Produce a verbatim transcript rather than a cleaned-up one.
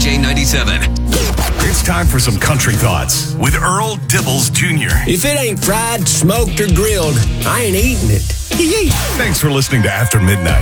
J ninety-seven. It's time for some country thoughts with Earl Dibbles Junior If it ain't fried, smoked, or grilled, I ain't eating it. Thanks for listening to After Midnight.